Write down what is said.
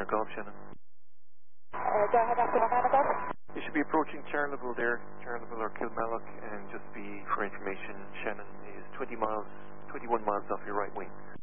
November Golf, Shannon. Go ahead after 19 o'clock. You should be approaching Charleville there, Charleville or Kilmallock, and just be for information, Shannon is 21 miles off your right wing.